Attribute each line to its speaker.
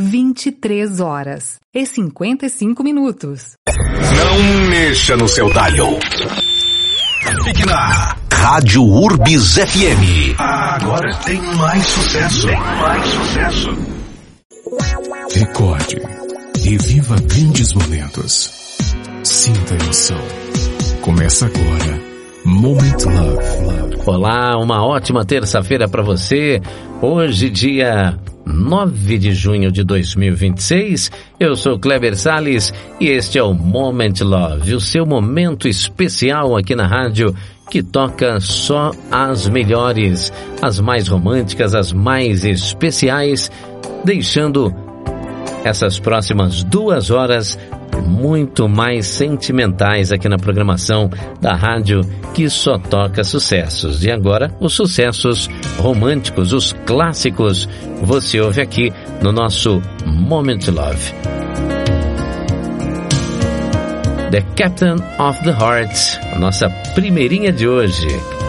Speaker 1: 23 horas e 55 minutos.
Speaker 2: Não mexa no seu dial. Fique na Rádio Urbis FM. Agora tem mais sucesso.
Speaker 3: Recorde e viva grandes momentos. Sinta a emoção. Começa agora Moment Love.
Speaker 4: Olá, uma ótima terça-feira para você. Hoje, dia 9 de junho de 2026, eu sou Kleber Salles e este é o Moment Love, o seu momento especial aqui na rádio que toca só as melhores, as mais românticas, as mais especiais, deixando essas próximas 2 horas muito mais sentimentais aqui na programação da rádio que só toca sucessos. E agora, os sucessos românticos, os clássicos, você ouve aqui no nosso Moment Love. The Captain of the Heart, a nossa primeirinha de hoje.